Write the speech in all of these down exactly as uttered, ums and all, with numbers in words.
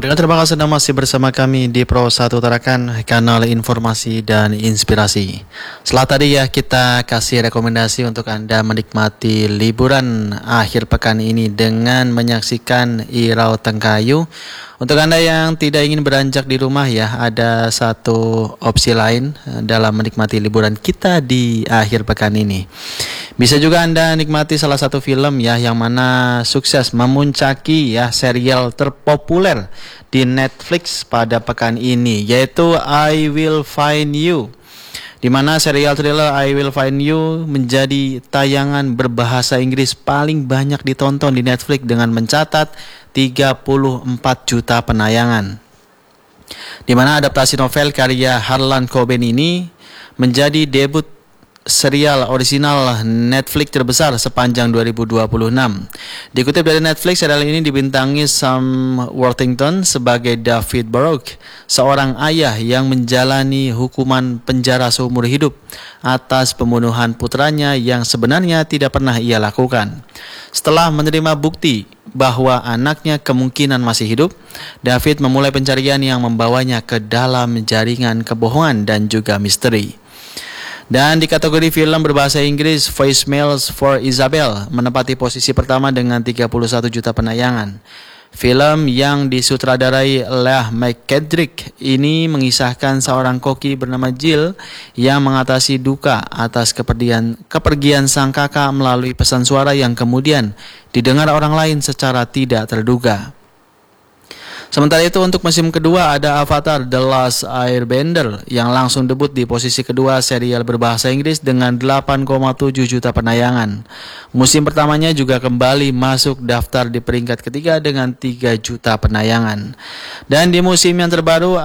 Pendengar, terima kasih Anda masih bersama kami di Pro satu Tarakan, kanal informasi dan inspirasi. Setelah tadi ya kita kasih rekomendasi untuk Anda menikmati liburan akhir pekan ini dengan menyaksikan Irau Tengkayu. Untuk Anda yang tidak ingin beranjak di rumah ya, ada satu opsi lain dalam menikmati liburan kita di akhir pekan ini. Bisa juga Anda nikmati salah satu film ya yang mana sukses memuncaki ya serial terpopuler di Netflix pada pekan ini, yaitu I Will Find You. Di mana serial thriller I Will Find You menjadi tayangan berbahasa Inggris paling banyak ditonton di Netflix dengan mencatat tiga puluh empat juta penayangan. Di mana adaptasi novel karya Harlan Coben ini menjadi debut serial original Netflix terbesar sepanjang dua ribu dua puluh enam. Dikutip dari Netflix, serial ini dibintangi Sam Worthington sebagai David Baruch, seorang ayah yang menjalani hukuman penjara seumur hidup atas pembunuhan putranya yang sebenarnya tidak pernah ia lakukan. Setelah menerima bukti bahwa anaknya kemungkinan masih hidup, David memulai pencarian yang membawanya ke dalam jaringan kebohongan dan juga misteri. Dan di kategori film berbahasa Inggris, Voicemails for Isabel menempati posisi pertama dengan tiga puluh satu juta penayangan. Film yang disutradarai Leah McKendrick ini mengisahkan seorang koki bernama Jill yang mengatasi duka atas kepergian, kepergian sang kakak melalui pesan suara yang kemudian didengar orang lain secara tidak terduga. Sementara itu untuk musim kedua ada Avatar The Last Airbender yang langsung debut di posisi kedua serial berbahasa Inggris dengan delapan koma tujuh juta penayangan. Musim pertamanya juga kembali masuk daftar di peringkat ketiga dengan tiga juta penayangan. Dan di musim yang terbaru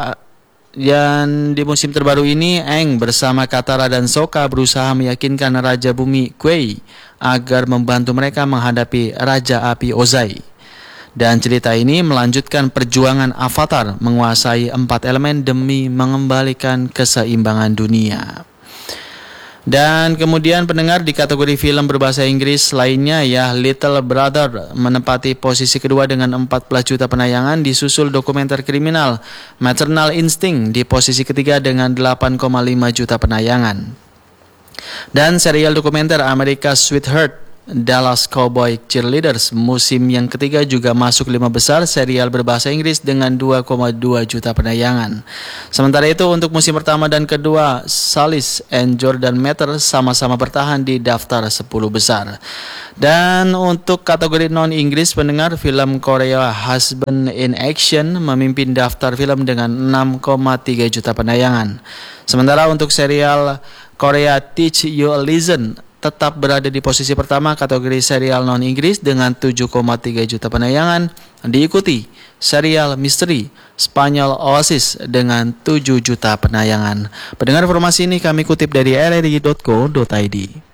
Dan di musim terbaru ini, Aang bersama Katara dan Sokka berusaha meyakinkan Raja Bumi Kuei agar membantu mereka menghadapi Raja Api Ozai. Dan cerita ini melanjutkan perjuangan Avatar menguasai empat elemen demi mengembalikan keseimbangan dunia. Dan kemudian pendengar, di kategori film berbahasa Inggris lainnya ya, Little Brother menempati posisi kedua dengan empat belas juta penayangan, disusul dokumenter kriminal Maternal Instinct di posisi ketiga dengan delapan koma lima juta penayangan. Dan serial dokumenter America's Sweetheart Dallas Cowboy Cheerleaders musim yang ketiga juga masuk lima besar serial berbahasa Inggris dengan dua koma dua juta penayangan. Sementara itu untuk musim pertama dan kedua, Salis and Jordan Matter sama-sama bertahan di daftar sepuluh besar. Dan untuk kategori non-Inggris pendengar, film Korea Husband in Action memimpin daftar film dengan enam koma tiga juta penayangan. Sementara untuk serial Korea Teach You a Lesson tetap berada di posisi pertama kategori serial non-Inggris dengan tujuh koma tiga juta penayangan, diikuti serial misteri Spanyol Oasis dengan tujuh juta penayangan. Pendengar, informasi ini kami kutip dari r r i dot co dot i d.